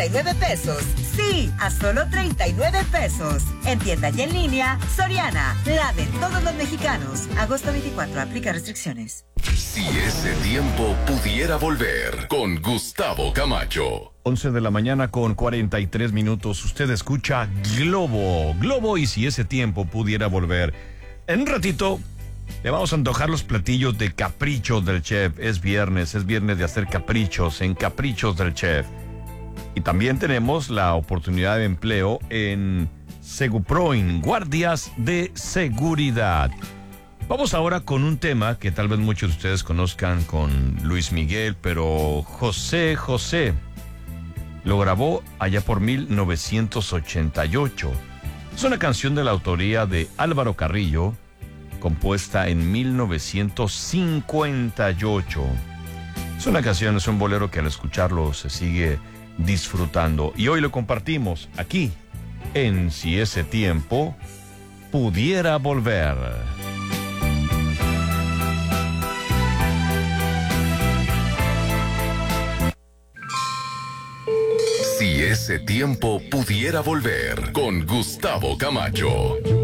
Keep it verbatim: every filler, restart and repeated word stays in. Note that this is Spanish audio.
y nueve pesos. Sí, a solo treinta y nueve pesos. En tienda y en línea, Soriana, la de todos los mexicanos. Agosto veinticuatro, aplica restricciones. Si ese tiempo pudiera volver, con Gustavo Camacho. once de la mañana con cuarenta y tres minutos. Usted escucha Globo. Globo y si ese tiempo pudiera volver. En un ratito le vamos a antojar los platillos de Caprichos del Chef. Es viernes, es viernes de hacer caprichos en Caprichos del Chef. Y también tenemos la oportunidad de empleo en Seguproin, guardias de seguridad. Vamos ahora con un tema que tal vez muchos de ustedes conozcan con Luis Miguel, pero José José lo grabó allá por mil novecientos ochenta y ocho. Es una canción de la autoría de Álvaro Carrillo, compuesta en mil novecientos cincuenta y ocho. Es una canción, es un bolero que al escucharlo se sigue disfrutando. Y hoy lo compartimos aquí, en Si ese tiempo pudiera volver. Si ese tiempo pudiera volver, con Gustavo Camacho.